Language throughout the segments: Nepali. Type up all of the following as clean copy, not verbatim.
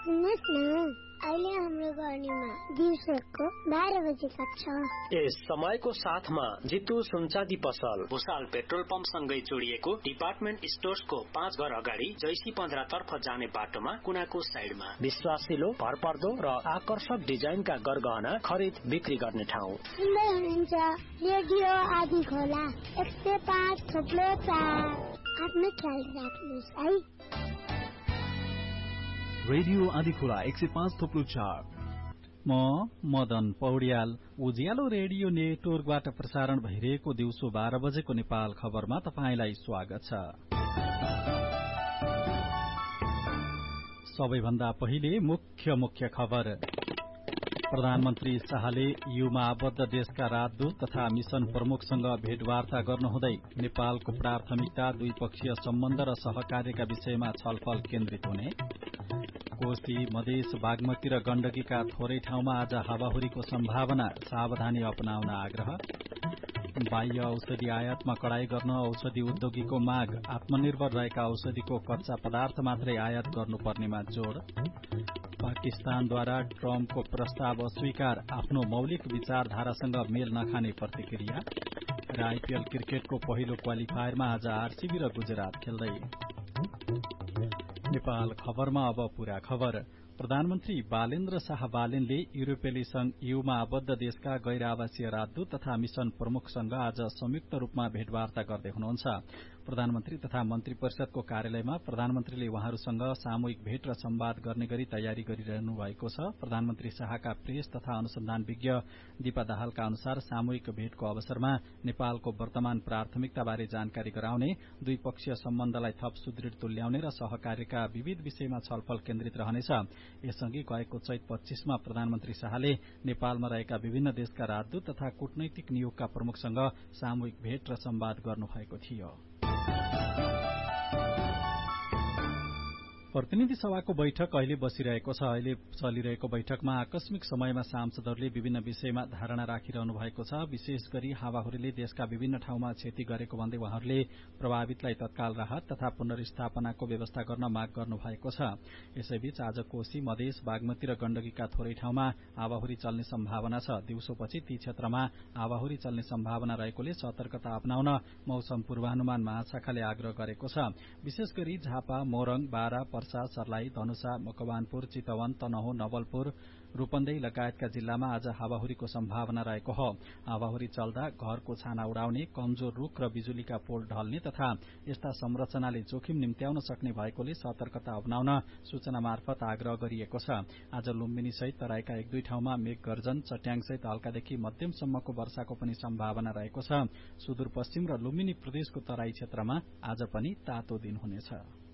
सुन्नुहोस् न, अहिले हाम्रो गर्नीमा दिउँसोको 12 बजे कक्षा। यस समयको साथमा जितु सुनचाँदी पसल, भुसाल पेट्रोल पम्प सँगै जोडिएको डिपार्टमेन्ट स्टोर्सको 5 घर अगाडि जैसी 15 तर्फ जाने बाटोमा कुनाको साइडमा विश्वासिलो, भरपर्दो र आकर्षक डिजाइनका गरगहना खरिद बिक्री गर्ने ठाउँ। सुन्दै हुनुहुन्छ रेडियो आदि खोला 105.4। आफ्नो ख्याल राख्नुहोस् है। रेडियो आदिखोला 105.4। म मदन पौड्याल। उज्यालो रेडियो नेटवर्कबाट प्रसारण भइरहेको दिउँसो 12 बजेको नेपाल खबरमा तपाईंलाई स्वागत छ। सबैभन्दा पहिले मुख्य खबर। प्रधानमन्त्री शाहले युमा आबद्ध देशका राजदूत तथा मिशन प्रमुखसँग भेटवार्ता गर्नुहुँदै नेपालको प्राथमिकता द्विपक्षीय सम्बन्ध र सहकार्यका विषयमा छलफल केन्द्रित हुने। कोशी, मधेस, बागमती र गण्डकीका थोरै ठाउँमा आज हावाहुरीको सम्भावना, सावधानी अपनाउन आग्रह। बाह्य औषधि आयातमा कडाई गर्न औषधि उद्योगीको माग, आत्मनिर्भर रहेका औषधिको कच्चा पदार्थ मात्रै आयात गर्नुपर्नेमा जोड़। पाकिस्तानद्वारा ट्रम्पको प्रस्ताव अस्वीकार, आफ्नो मौलिक विचारधारासँग मेल नखाने प्रतिक्रिया। र आईपीएल क्रिकेटको पहिलो क्वालिफायरमा आज आरसीबी र गुजरात खेल्दै। नेपाल खबरमा अब पूरा खबर। प्रधानमन्त्री बालेन्द्र शाह बालेनले युरोपेली संघ ईयूमा आबद्ध देशका गैर आवासीय राजदूत तथा मिशन प्रमुखसँग आज संयुक्त रूपमा भेटवार्ता गर्दै हुनुहुन्छ। प्रधानमन्त्री तथा मन्त्री परिषदको कार्यालयमा प्रधानमन्त्रीले उहाँहरूसँग सामूहिक भेट र संवाद गर्ने गरी तयारी गरिरहनु भएको छ। प्रधानमन्त्री शाहका प्रेस तथा अनुसन्धान विज्ञ दीपा दाहालका अनुसार सामूहिक भेटको अवसरमा नेपालको वर्तमान प्राथमिकताबारे जानकारी गराउने, द्विपक्षीय सम्बन्धलाई थप सुदृढ़ तुल्याउने र सहकार्यका विविध विषयमा छलफल केन्द्रित रहनेछ। यसअघि गएको चैत 25 मा प्रधानमन्त्री शाहले नेपालमा रहेका विभिन्न देशका राजदूत तथा कूटनैतिक नियोगका प्रमुखसँग सामूहिक भेट र संवाद गर्नुभएको थियो। प्रतिनिधि सभाको बैठक अहिले बसिरहेको छ। अहिले चलिरहेको बैठकमा आकस्मिक समयमा सांसदहरूले विभिन्न विषयमा धारणा राखिरहनु भएको छ। विशेष गरी हावाहुरीले देशका विभिन्न ठाउँमा क्षति गरेको भन्दै उहाँहरूले प्रभावितलाई तत्काल राहत तथा पुनर्स्थापनाको व्यवस्था गर्न माग गर्नु भएको छ। यसैबीच आज कोशी, मधेस, बागमती र गण्डकीका थोरै ठाउँमा हावाहुरी चल्ने सम्भावना छ। दिउँसोपछि ती क्षेत्रमा हावाहुरी चल्ने सम्भावना रहेकोले सतर्कता अपनाउन मौसम पूर्वानुमान महाशाखाले आग्रह गरेको छ। विशेष गरी झापा, मोरङ, बारा, पर्सा, सर्लाही, धनुषा, मकवानपुर, चितवन, तनहुँ, नवलपुर, रूपन्देही लगायतका जिल्लामा आज हावाहुरीको सम्भावना रहेको हो। हावाहुरी चल्दा घरको छाना उडाउने, कमजोर रुख र बिजुलीका पोल ढल्ने तथा यस्ता संरचनाले जोखिम निम्त्याउन सक्ने भएकोले सतर्कता अपनाउन सूचना मार्फत आग्रह गरिएको छ। आज लुम्बिनी सहित तराईका 1-2 ठाउँमा मेघ गर्जन, चट्याङसहित हल्कादेखि मध्यमसम्मको वर्षाको पनि सम्भावना रहेको छ। सुदूरपश्चिम र लुम्बिनी प्रदेशको तराई क्षेत्रमा आज पनि तातो दिन हुनेछ।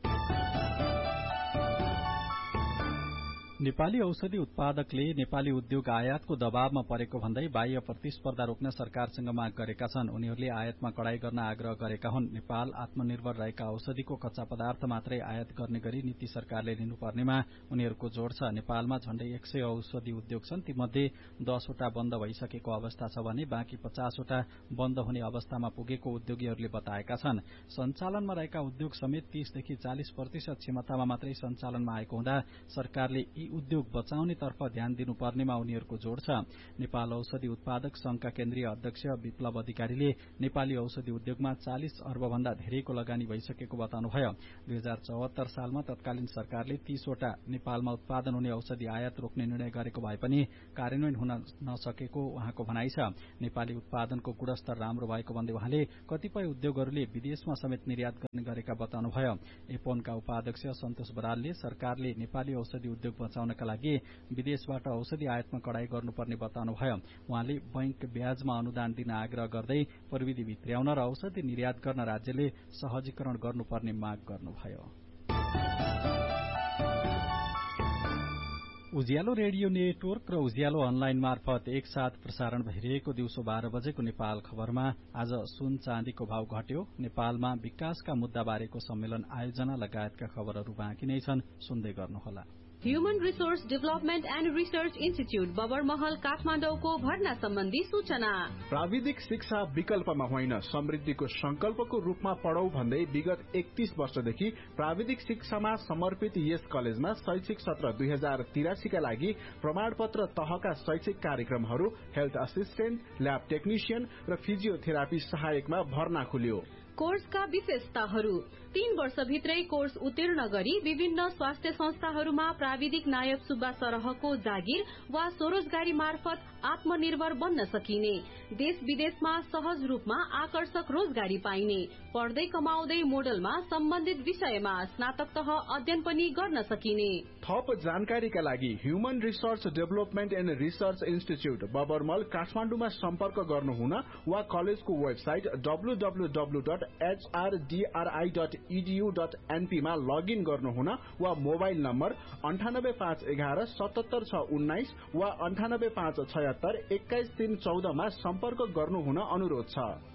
नेपाली औषधि उत्पादकले नेपाली उद्योग आयातको दबावमा परेको भन्दै बाह्य प्रतिस्पर्धा रोक्न सरकारसँग माग गरेका छन्। उनीहरूले आयातमा कडाई गर्न आग्रह गरेका हुन्। नेपाल आत्मनिर्भर रहेका औषधिको कच्चा पदार्थ मात्रै आयात गर्ने गरी नीति सरकारले लिनुपर्नेमा उनीहरूको जोड़ छ। नेपालमा झण्डै 100 औषधि उद्योग छन्। तीमध्ये 10 वटा बन्द भइसकेको अवस्था छ भने बाँकी 50 वटा बन्द हुने अवस्थामा पुगेको उद्योगीहरूले बताएका छन्। सञ्चालनमा रहेका उद्योग समेत 30 देखि 40% क्षमतामा मात्रै सञ्चालनमा आएको हुँदा सरकारले उद्योग बचाउने तर्फ ध्यान दिनुपर्नेमा उनीहरूको जोड़ छ। नेपाल औषधि उत्पादक संघका केन्द्रीय अध्यक्ष विप्लव अधिकारीले नेपाली औषधि उद्योगमा 40 अर्ब भन्दा धेरैको लगानी भइसकेको बताउनुभयो। 2074 सालमा तत्कालीन सरकारले 30 वटा नेपालमा उत्पादन हुने औषधि आयात रोक्ने निर्णय गरेको भए पनि कार्यान्वयन हुन नसकेको उहाँको भनाइ छ। नेपाली उत्पादनको गुणस्तर राम्रो भएको भन्दै उहाँले कतिपय उद्योगहरूले विदेशमा समेत निर्यात गर्ने गरेका बताउनुभयो। एपोनका उपाध्यक्ष सन्तोष बरालले सरकारले नेपाली औषधि उद्योग बचाउनका लागि विदेशबाट औषधि आयातमा कडाई गर्नुपर्ने बताउनुभयो। उहाँले बैंक ब्याजमा अनुदान दिन आग्रह गर्दै प्रविधि भित्र्याउन र औषधि निर्यात गर्न राज्यले सहजीकरण गर्नुपर्ने माग गर्नुभयो। उज्यालो रेडियो नेटवर्क र उज्यालो अनलाइन मार्फत एकसाथ प्रसारण भइरहेको दिउँसो 12 बजेको नेपाल खबरमा आज सुन चाँदीको भाव घट्यो। नेपालमा विकासका मुद्दाबारेको सम्मेलन आयोजना लगायतका खबरहरू बाँकी नै छन्, सुन्दै गर्नुहोला। Human resource development and research institute Babarmahal काठमाडौँको भर्ना सम्बन्धी सूचना। प्राविधिक शिक्षा विकल्पमा होइन समृद्धिको संकल्पको रूपमा पढौ भन्दै विगत 31 वर्षदेखि प्राविधिक शिक्षामा समर्पित यस कलेजमा शैक्षिक सत्र 2083 का लागि प्रमाणपत्र तहका शैक्षिक कार्यक्रमहरू हेल्थ असिस्टेन्ट, ल्याब टेक्निशियन र फिजियोथेरापी सहायकमा भर्ना खुल्यो। कोर्सका विशेषताहरू 3 वर्षभित्रै कोर्स उत्तीर्ण गरी विभिन्न स्वास्थ्य संस्थाहरूमा प्राविधिक नायब सुब्बा सरहको जागिर वा स्वरोजगारी मार्फत आत्मनिर्भर बन्न सकिने, देश विदेशमा सहज रूपमा आकर्षक रोजगारी पाइने, पढ्दै कमाउँदै मोडलमा सम्बन्धित विषयमा स्नातक तह अध्ययन पनि गर्न सकिने। थप जानकारीका लागि human resource development and research institute बबरमल काठमाडौँमा सम्पर्क गर्नुहुन वा कलेजको वेबसाइट www.hrdri.edu.np मा लगइन गर्नुहुन वा मोबाइल नम्बर 98511 77619 वा 98576 21314 मा सम्पर्क गर्नुहुन अनुरोध छ।